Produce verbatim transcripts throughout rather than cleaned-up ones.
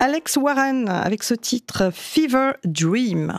Alex Warren avec ce titre Fever Dream.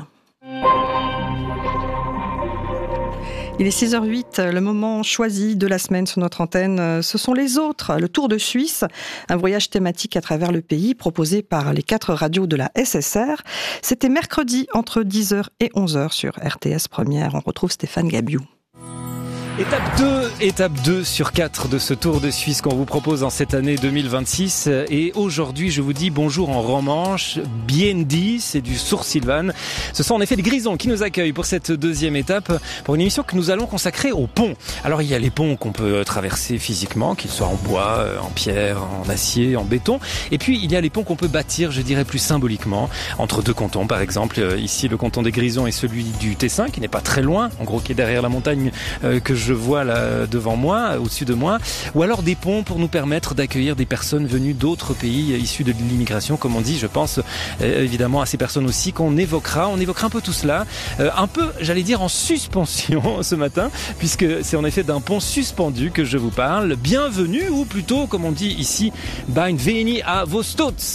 Il est six heures huit, le moment choisi de la semaine sur notre antenne, ce sont les autres, le Tour de Suisse, un voyage thématique à travers le pays proposé par les quatre radios de la S S R. C'était mercredi entre dix heures et onze heures sur R T S Première. On retrouve Stéphane Gabiou. Étape deux, étape deux sur quatre de ce Tour de Suisse qu'on vous propose en cette année deux mille vingt-six. Et aujourd'hui, je vous dis bonjour en romanche, bien dit, c'est du Sourd-Sylvan. Ce sont en effet les Grisons qui nous accueillent pour cette deuxième étape, pour une émission que nous allons consacrer aux ponts. Alors il y a les ponts qu'on peut traverser physiquement, qu'ils soient en bois, en pierre, en acier, en béton. Et puis il y a les ponts qu'on peut bâtir, je dirais plus symboliquement, entre deux cantons par exemple. Ici le canton des Grisons et celui du Tessin, qui n'est pas très loin, en gros qui est derrière la montagne euh, que je je vois là devant moi, au-dessus de moi, ou alors des ponts pour nous permettre d'accueillir des personnes venues d'autres pays issus de l'immigration, comme on dit. Je pense euh, évidemment à ces personnes aussi qu'on évoquera. On évoquera un peu tout cela, euh, un peu, j'allais dire, en suspension ce matin, puisque c'est en effet d'un pont suspendu que je vous parle. Bienvenue, ou plutôt, comme on dit ici, bienvenue à vos stots.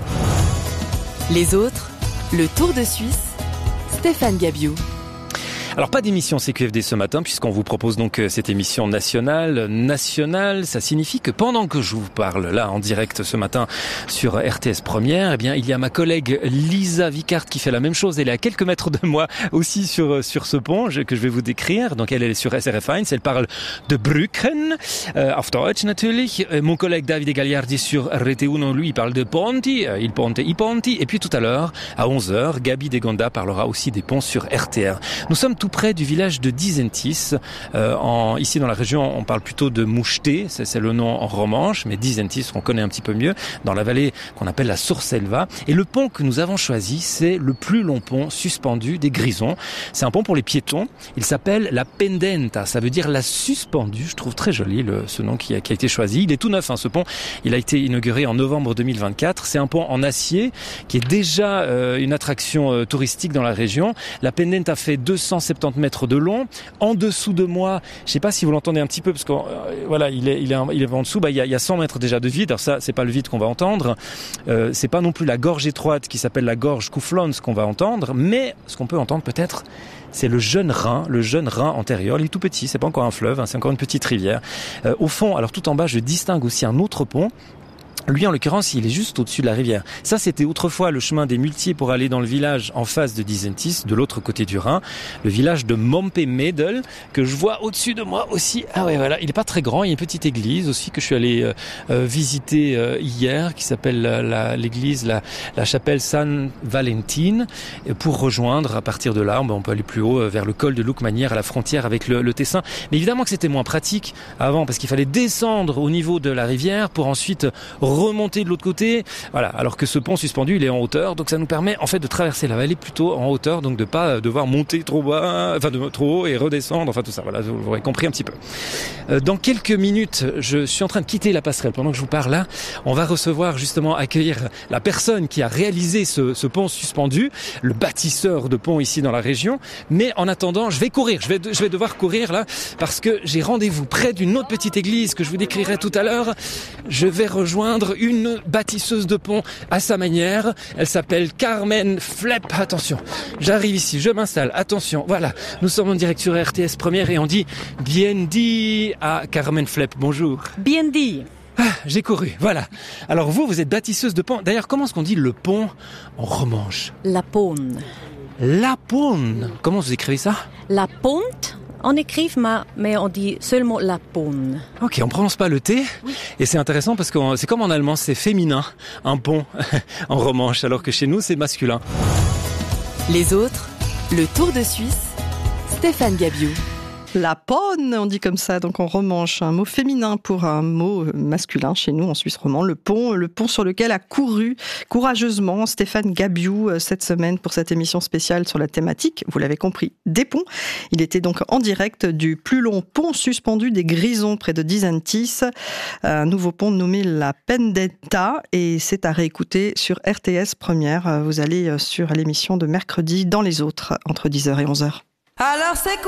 Les autres, le Tour de Suisse, Stéphane Gabiou. Alors pas d'émission C Q F D ce matin puisqu'on vous propose donc cette émission nationale. Nationale, ça signifie que pendant que je vous parle là en direct ce matin sur R T S Première, eh bien il y a ma collègue Lisa Vicart qui fait la même chose. Elle est à quelques mètres de moi aussi sur sur ce pont que je vais vous décrire. Donc elle, elle est sur S R F eins, elle parle de Brücken, euh, auf Deutsch natürlich. Mon collègue Davide Gagliardi sur R T un, lui il parle de ponti, il ponte, i ponti. Et puis tout à l'heure à onze heures, Gabi Degonda parlera aussi des ponts sur R T R. Nous sommes tout près du village de Disentis. Euh, en, ici dans la région, on parle plutôt de Moucheté, c'est, c'est le nom en romanche, mais Disentis, on connaît un petit peu mieux, dans la vallée qu'on appelle la Sourselva. Et le pont que nous avons choisi, c'est le plus long pont suspendu des Grisons. C'est un pont pour les piétons. Il s'appelle la Pendenta, ça veut dire la suspendue. Je trouve très joli le, ce nom qui a, qui a été choisi. Il est tout neuf, hein, ce pont. Il a été inauguré en novembre deux mille vingt-quatre. C'est un pont en acier qui est déjà euh, une attraction euh, touristique dans la région. La Pendenta fait deux cent soixante mètres de long. En dessous de moi, je sais pas si vous l'entendez un petit peu parce que euh, voilà, il est il est il est en dessous, bah il y a il y a cent mètres déjà de vide. Alors ça, c'est pas le vide qu'on va entendre. Euh, c'est pas non plus la gorge étroite qui s'appelle la gorge Kouflons qu'on va entendre, mais ce qu'on peut entendre peut-être, c'est le jeune Rhin, le jeune Rhin antérieur. Il est tout petit, c'est pas encore un fleuve, hein, c'est encore une petite rivière. Euh, au fond, alors tout en bas, je distingue aussi un autre pont. Lui, en l'occurrence, il est juste au-dessus de la rivière. Ça, c'était autrefois le chemin des muletiers pour aller dans le village en face de Disentis, de l'autre côté du Rhin. Le village de Mompemedel, que je vois au-dessus de moi aussi. Ah ouais, voilà. Il est pas très grand. Il y a une petite église aussi que je suis allé euh, euh, visiter euh, hier, qui s'appelle la, la, l'église, la, la chapelle San Valentine. Et pour rejoindre, à partir de là, on peut aller plus haut, euh, vers le col de Loukmanière, à la frontière avec le, le Tessin. Mais évidemment que c'était moins pratique avant, parce qu'il fallait descendre au niveau de la rivière pour ensuite remonter de l'autre côté, voilà. Alors que ce pont suspendu, il est en hauteur, donc ça nous permet en fait de traverser la vallée plutôt en hauteur, donc de pas devoir monter trop bas, enfin de trop haut et redescendre, enfin tout ça. Voilà, vous l'aurez compris un petit peu. Euh, dans quelques minutes, je suis en train de quitter la passerelle. Pendant que je vous parle là, on va recevoir justement accueillir la personne qui a réalisé ce, ce pont suspendu, le bâtisseur de pont ici dans la région. Mais en attendant, je vais courir. Je vais, je vais devoir courir là parce que j'ai rendez-vous près d'une autre petite église que je vous décrirai tout à l'heure. Je vais rejoindre une bâtisseuse de pont à sa manière. Elle s'appelle Carmen Flepp. Attention, j'arrive ici, je m'installe. Attention, voilà. Nous sommes en direct sur R T S Première et on dit bien dit à Carmen Flepp. Bonjour. Bien dit. Ah, j'ai couru, voilà. Alors vous, vous êtes bâtisseuse de pont. D'ailleurs, comment est-ce qu'on dit le pont en romanche? La ponte. La ponte. Comment vous écrivez ça? La ponte. On écrit, mais on dit seulement la ponte. Ok, on prononce pas le T. Oui. Et c'est intéressant parce que c'est comme en allemand, c'est féminin, un pont en romanche, alors que chez nous, c'est masculin. Les autres, le Tour de Suisse, Stéphane Gabiou. La ponne, on dit comme ça, donc en romanche, un mot féminin pour un mot masculin chez nous en Suisse romand. Le pont, le pont sur lequel a couru courageusement Stéphane Gabiou cette semaine pour cette émission spéciale sur la thématique, vous l'avez compris, des ponts. Il était donc en direct du plus long pont suspendu des Grisons près de Disentis, un nouveau pont nommé la Pendenta, et c'est à réécouter sur R T S Première. Vous allez sur l'émission de mercredi dans les autres entre dix heures et onze heures. Alors c'est quoi